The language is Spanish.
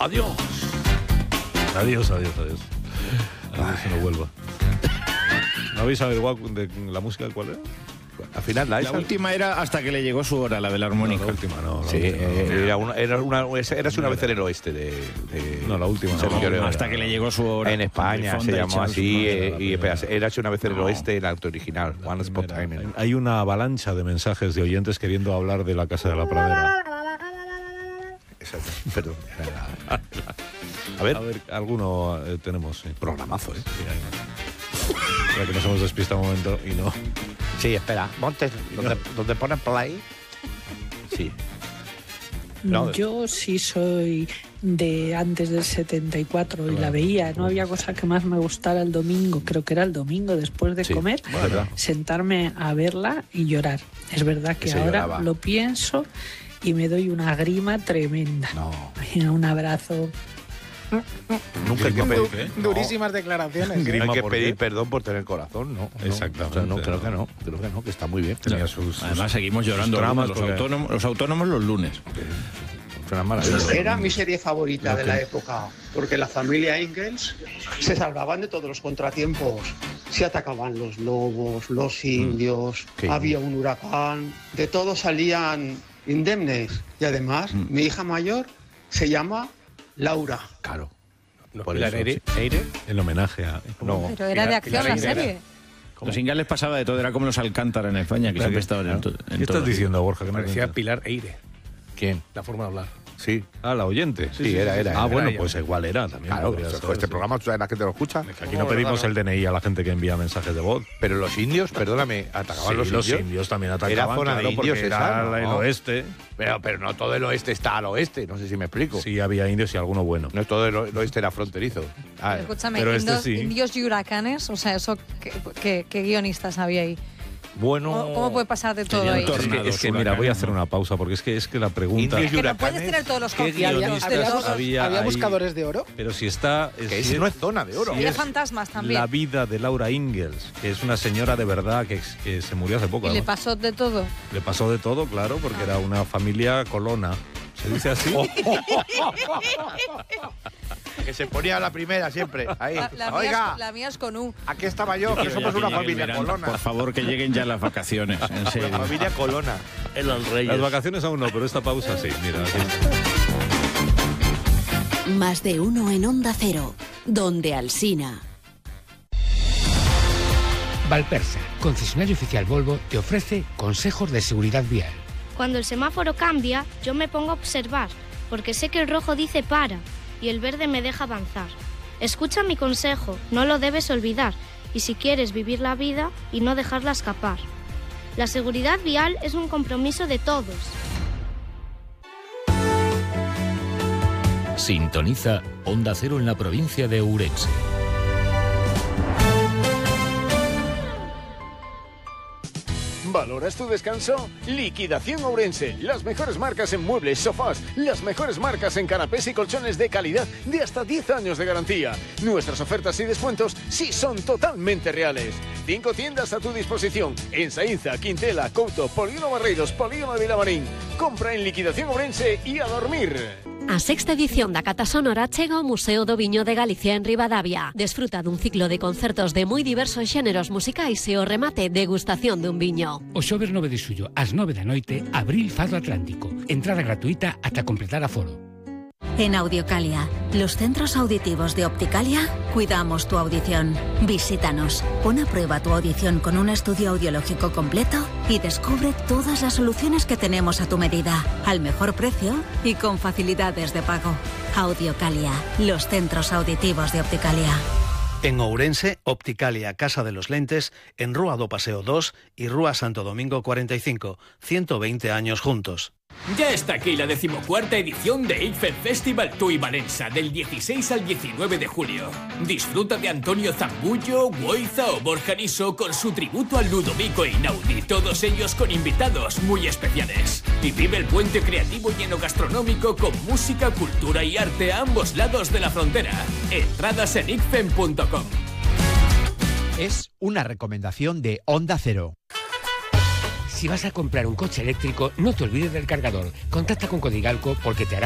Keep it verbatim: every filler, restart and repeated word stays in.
Adiós. Adiós, adiós, adiós. Adiós, que no vuelva. ¿No habéis averiguado de la música cuál era? Al final, la, la última era Hasta que le llegó su hora, la de la armónica. No, la última no. La sí, última, eh, no. Era una, era una, era una vez en el oeste de, de no, la última no. Sergio Leone. Hasta que le llegó su hora. En España se llamó así, eh, y era una vez en el no. oeste, el acto original. La One Spot Time. Hay una avalancha de mensajes de oyentes queriendo hablar de la Casa de la Pradera. Exacto, perdón. A ver, A ver, alguno eh, tenemos. Sí. programazo, ¿eh? Sí, hay una. Espera, que nos hemos despistado un momento y no. Sí, espera, Montes, donde, donde ponen play. Sí. No, Yo sí soy de antes del setenta y cuatro y la veía. No había cosa que más me gustara el domingo, creo que era el domingo después de sí, comer, verdad. sentarme a verla y llorar. Es verdad que Se ahora lloraba. lo pienso y me doy una grima tremenda. No. Un abrazo. Nunca hay que pedir, Du- ¿eh? durísimas declaraciones. No. Grima, Hay que ¿por pedir qué? perdón por tener corazón, ¿no? No, Exactamente. o sea, no, creo que no, creo que no, que está muy bien. Tenía sus, sus- Además, seguimos llorando sus tramas los porque- autónomos, los autónomos los lunes. Suena maravilloso. Era mi serie favorita de la Ok. época, porque la familia Ingalls se salvaban de todos los contratiempos. Se atacaban los lobos, los indios, Qué había un huracán, de todo salían indemnes. Y además, mi hija mayor se llama Laura. Claro. No, Por Pilar eso, Eire, sí. Eire. en homenaje a. No. Pero era de acción la Pilar serie. Los Ingales pasaba de todo, era como los Alcántara en España, que siempre estaban en, to- en ¿Qué todo. estás diciendo, Borja? Que no Parecía entiendo? Pilar Eire, ¿Quién? la forma de hablar. Sí. Ah, la oyente. Sí, era, era, Ah, era bueno, ella. pues igual era también. Claro, podría pues, ser, este sí. programa, ¿tú sabes la gente lo escucha? Que aquí no pedimos el D N I a la gente que envía mensajes de voz. Pero los indios, perdóname, atacaban Sí, los, los indios. indios también atacaban, Era zona de claro, porque indios era esa, el ¿no? oeste. Pero, pero no todo el oeste está al oeste, no sé si me explico. Sí, había indios y alguno bueno. No es todo el, o- el oeste era fronterizo. Ah, Pero escúchame, pero este indios, sí. indios y huracanes, o sea, eso, ¿qué, qué, qué guionistas había ahí? bueno. ¿Cómo, cómo puede pasar de todo Tenían ahí? tornados, Es que, es que, mira, huracanes, voy a hacer ¿no? una pausa porque es que es que la pregunta. Indios y Que no huracanes. puedes tener todos los ¿Qué conflictos guionistas de Había, los... había había ahí? buscadores de oro. Pero si está. Que si ese es no es zona de oro. Había es fantasmas también. la vida de Laura Ingalls, que es una señora de verdad que, que se murió hace poco. Y le además. pasó de todo. Le pasó de todo, claro, porque era una familia colona. ¿Se dice así? Que se ponía la primera siempre. Ahí. La, la mía Oiga, es, la mía es con U. aquí estaba yo, que somos Ya una que llegue el familia verano, colona. Por favor, que lleguen ya las vacaciones, en serio. Una familia colona. Las vacaciones aún no, pero esta pausa sí. Mira, aquí. Más de uno en Onda Cero, donde Alsina. Valpersa, concesionario oficial Volvo, te ofrece consejos de seguridad vial. Cuando el semáforo cambia, yo me pongo a observar, porque sé que el rojo dice para y el verde me deja avanzar. Escucha mi consejo, no lo debes olvidar, y si quieres vivir la vida y no dejarla escapar. La seguridad vial es un compromiso de todos. Sintoniza Onda Cero en la provincia de Ourense. ¿Valoras tu descanso? Liquidación Ourense. Las mejores marcas en muebles, sofás, las mejores marcas en canapés y colchones de calidad de hasta diez años de garantía. Nuestras ofertas y descuentos sí son totalmente reales. Cinco tiendas a tu disposición en Saínza, Quintela, Couto, Polígono Barreiros, Polígono de Vilamarín. Compra en Liquidación Ourense y a dormir. A sexta edición da Cata Sonora chega ao Museo do Viño de Galicia en Ribadavia. Desfruta dun ciclo de concertos de moi diversos xéneros musicais e o remate degustación dun viño. O xoves nove de xullo, ás nove da noite, Abril Fado Atlántico. Entrada gratuita ata completar aforo. En Audiocalia, los centros auditivos de Opticalia, cuidamos tu audición. Visítanos, pon a prueba tu audición con un estudio audiológico completo y descubre todas las soluciones que tenemos a tu medida, al mejor precio y con facilidades de pago. Audiocalia, los centros auditivos de Opticalia. En Ourense, Opticalia Casa de los Lentes, en Rúa do Paseo dos y Rúa Santo Domingo cuarenta y cinco, ciento veinte años juntos. Ya está aquí la decimocuarta edición de ICFEM Festival Tui Valença, del dieciséis al diecinueve de julio. Disfruta de Antonio Zambullo, Goiza o Borja Niso con su tributo al Ludovico Einaudi, todos ellos con invitados muy especiales. Y vive el puente creativo y enogastronómico con música, cultura y arte a ambos lados de la frontera. Entradas en icfem punto com. Es una recomendación de Onda Cero. Si vas a comprar un coche eléctrico, no te olvides del cargador. Contacta con Codigalco porque te hará